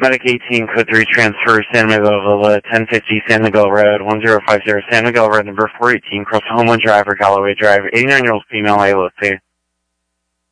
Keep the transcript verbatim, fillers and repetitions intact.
Medic eighteen, code three, transfer San Miguel Villa, ten fifty San Miguel Road, one zero five zero San Miguel Road, number four eighteen, cross Homeland Drive or Galloway Drive, eighty-nine-year-old female, A L O C.